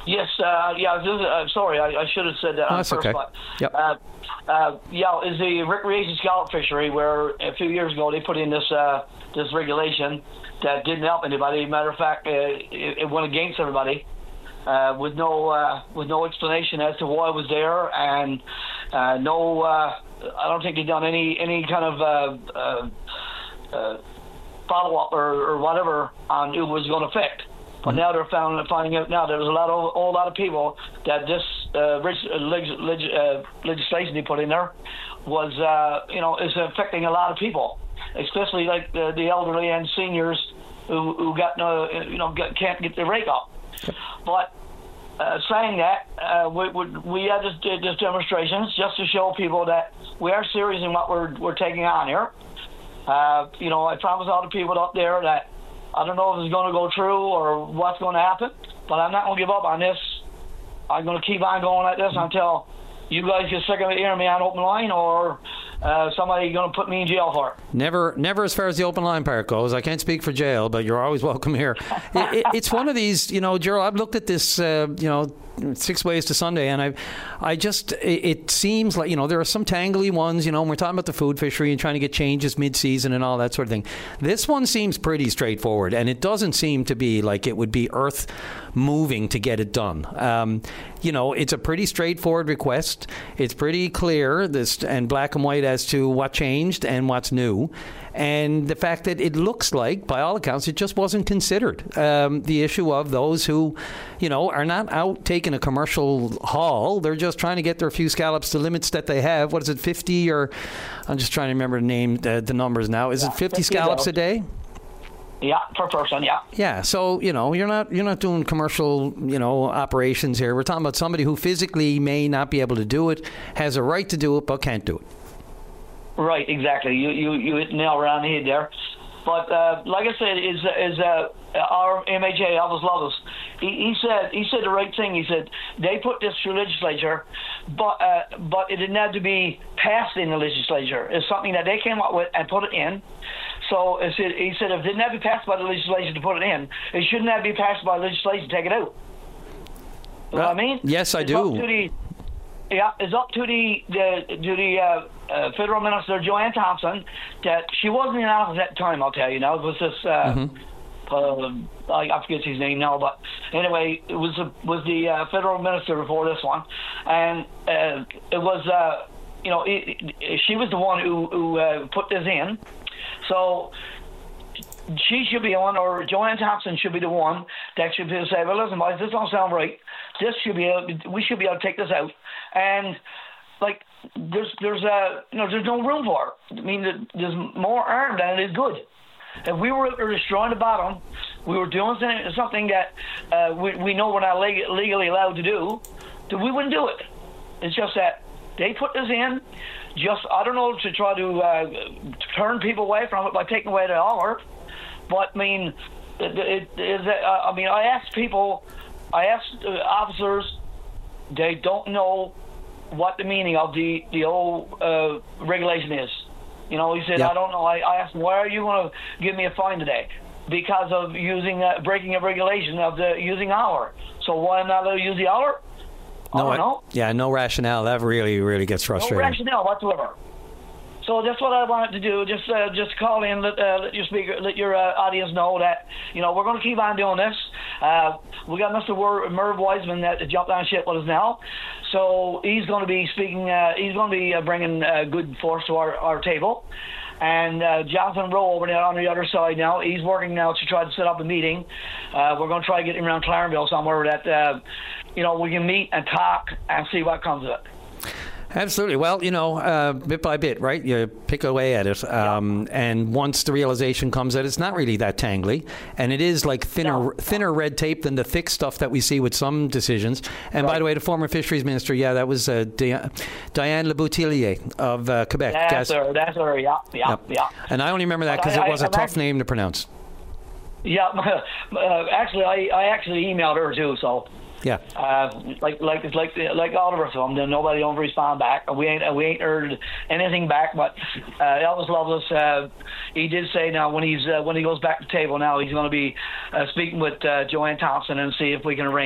Yes, yeah. Sorry, I should have said that. Oh, that's first, okay. But, Yep. yeah, is the recreation scallop fishery where a few years ago they put in this regulation that didn't help anybody. Matter of fact, it went against everybody with no explanation as to why it was there, and no. I don't think they've done any kind of follow up or whatever on who it was going to affect. But now they're finding out now there's a whole lot of people that this legislation they put in there was is affecting a lot of people, especially like the elderly and seniors who got can't get their rake up. But saying that, we had this demonstrations just to show people that we are serious in what we're taking on here. I promised all the people up there that I don't know if it's going to go true or what's going to happen, but I'm not going to give up on this. I'm going to keep on going like this until you guys get sick of hearing me on open line, or somebody going to put me in jail for it. Never as far as the open line part goes. I can't speak for jail, but you're always welcome here. It's one of these, Gerald, I've looked at this, 6 Ways to Sunday, and it seems like, there are some tangly ones, and we're talking about the food fishery and trying to get changes mid-season and all that sort of thing. This one seems pretty straightforward, and it doesn't seem to be like it would be earth moving to get it done. It's a pretty straightforward request. It's pretty clear and black and white as to what changed and what's new. And the fact that it looks like, by all accounts, it just wasn't considered. The issue of those who, are not out taking a commercial haul. They're just trying to get their few scallops to limits that they have. What is it, 50 or... I'm just trying to remember the numbers now. Is it 50 scallops a day? Yeah, per person, yeah. Yeah, so, you're not doing commercial, operations here. We're talking about somebody who physically may not be able to do it, has a right to do it, but can't do it. Right, exactly. You hit the nail around the head there. But like I said, is our MHA, Elvis Loveless, he said the right thing. He said they put this through legislature, but it didn't have to be passed in the legislature. It's something that they came up with and put it in. So he said if it didn't have to be passed by the legislature to put it in, it shouldn't have to be passed by the legislature to take it out. You know what I mean? Yes, I do. It's up to the Federal Minister Joanne Thompson that she wasn't in office at the time. I'll tell you now. It was this. I forget his name now, but anyway, it was the Federal Minister before this one, and it was she was the one who put this in. So she should be on, or Joanne Thompson should be the one that should be able to say, well, listen, boys, this don't sound right. We should be able to take this out. And like, there's no room for it. I mean, there's more harm than it is good. If we were destroying the bottom, we were doing something that we know we're not legally allowed to do, then we wouldn't do it. It's just that they put this in, I don't know, to try to turn people away from it by taking away the dollar. But I mean, I asked officers, they don't know what the meaning of the old regulation is. He said, I don't know. I asked him, why are you going to give me a fine today? Because of breaking a regulation of the using hour. So why am I not allowed to use the hour? I don't know. Yeah, no rationale. That really, really gets frustrating. No rationale whatsoever. So that's what I wanted to do. Just call in, let your speaker, let your audience know that we're going to keep on doing this. We got Mr. Merv Wiseman that jumped on ship with us now, so he's going to be speaking. He's going to be bringing good force to our table. And Jonathan Rowe over there on the other side now, he's working now to try to set up a meeting. We're going to try to get him around Clarenville somewhere that we can meet and talk and see what comes of it. Absolutely. Well, bit by bit, right? You pick away at it. And once the realization comes that it's not really that tangly, and it is like thinner red tape than the thick stuff that we see with some decisions. And by the way, the former fisheries minister, that was Diane Leboutillier of Quebec. That's her, yeah. And I only remember that because it was a tough name to pronounce. Yeah, actually, I actually emailed her too, so... Yeah. Like all of us, nobody don't respond back. We ain't heard anything back. But Elvis Loveless, he did say now when he goes back to the table now, he's going to be speaking with Joanne Thompson and see if we can arrange